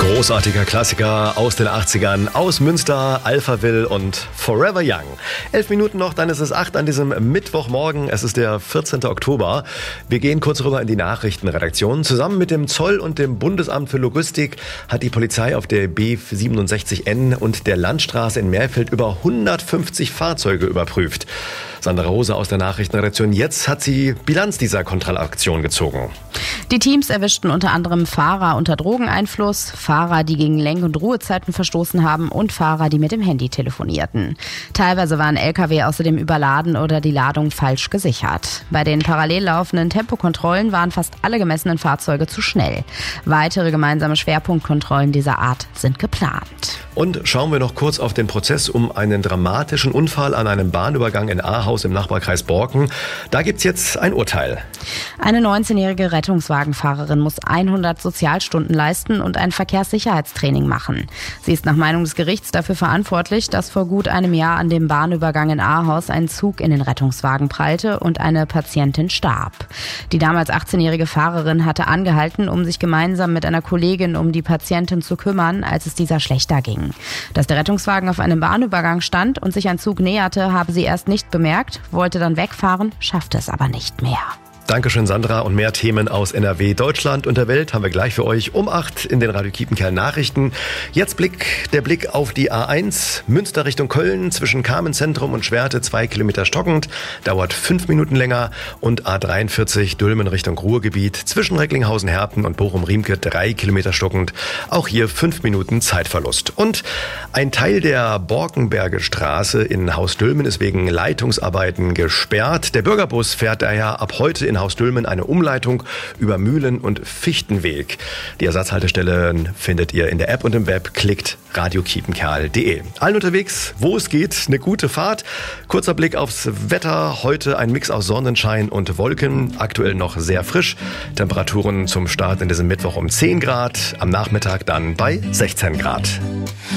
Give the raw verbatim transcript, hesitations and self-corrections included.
Großartiger Klassiker aus den achtzigern, aus Münster, Alphaville und Forever Young. Elf Minuten noch, dann ist es acht an diesem Mittwochmorgen. Es ist der vierzehnten Oktober. Wir gehen kurz rüber in die Nachrichtenredaktion. Zusammen mit dem Zoll und dem Bundesamt für Logistik hat die Polizei auf der B siebenundsechzig N und der Landstraße in Meerfeld über hundertfünfzig Fahrzeuge überprüft. Sandra Rose aus der Nachrichtenredaktion. Jetzt hat sie Bilanz dieser Kontrollaktion gezogen. Die Teams erwischten unter anderem Fahrer unter Drogeneinfluss, Fahrer, die gegen Lenk- und Ruhezeiten verstoßen haben und Fahrer, die mit dem Handy telefonierten. Teilweise waren L K W außerdem überladen oder die Ladung falsch gesichert. Bei den parallel laufenden Tempokontrollen waren fast alle gemessenen Fahrzeuge zu schnell. Weitere gemeinsame Schwerpunktkontrollen dieser Art sind geplant. Und schauen wir noch kurz auf den Prozess um einen dramatischen Unfall an einem Bahnübergang in Ahaus im Nachbarkreis Borken. Da gibt's jetzt ein Urteil. Eine neunzehnjährige Rettungswagenfahrerin muss hundert Sozialstunden leisten und ein Verkehrssicherheitstraining machen. Sie ist nach Meinung des Gerichts dafür verantwortlich, dass vor gut einem Jahr an dem Bahnübergang in Ahaus ein Zug in den Rettungswagen prallte und eine Patientin starb. Die damals achtzehnjährige Fahrerin hatte angehalten, um sich gemeinsam mit einer Kollegin um die Patientin zu kümmern, als es dieser schlechter ging. Dass der Rettungswagen auf einem Bahnübergang stand und sich ein Zug näherte, habe sie erst nicht bemerkt, wollte dann wegfahren, schaffte es aber nicht mehr. Dankeschön, Sandra. Und mehr Themen aus N R W, Deutschland und der Welt haben wir gleich für euch um acht in den Radio Kiepenkerl Nachrichten. Jetzt Blick, der Blick auf die A eins, Münster Richtung Köln, zwischen Carmenzentrum und Schwerte zwei Kilometer stockend, dauert fünf Minuten länger, und A dreiundvierzig Dülmen Richtung Ruhrgebiet, zwischen Recklinghausen-Herpen und Bochum-Riemke drei Kilometer stockend, auch hier fünf Minuten Zeitverlust. Und ein Teil der Borkenberger Straße in Haus-Dülmen ist wegen Leitungsarbeiten gesperrt. Der Bürgerbus fährt daher ab heute in in Haus-Dülmen eine Umleitung über Mühlen- und Fichtenweg. Die Ersatzhaltestellen findet ihr in der App und im Web. Klickt radio kiepenkerl punkt de. Allen unterwegs, wo es geht, eine gute Fahrt. Kurzer Blick aufs Wetter. Heute ein Mix aus Sonnenschein und Wolken. Aktuell noch sehr frisch. Temperaturen zum Start in diesem Mittwoch um zehn Grad. Am Nachmittag dann bei sechzehn Grad.